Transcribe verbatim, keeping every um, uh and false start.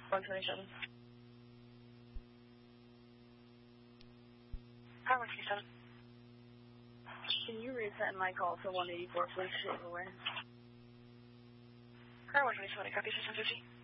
one twenty-seven. Hi, one twenty-seven. Can you resend my call to one eighty-four, please? Shit, away. Hi, one twenty-seven. Copy system fifty.